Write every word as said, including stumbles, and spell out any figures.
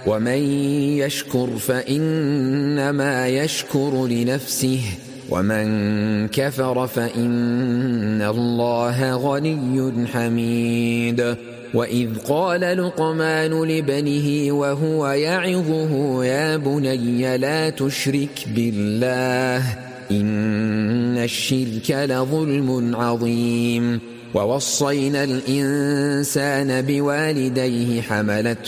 ومن يشكر فإنما يشكر لنفسه ومن كفر فإن الله غني حميد. وإذ قال لقمان لابنه وهو يعظه يا بني لا تشرك بالله إن الشرك لظلم عظيم. ووصينا الإنسان بوالديه حملته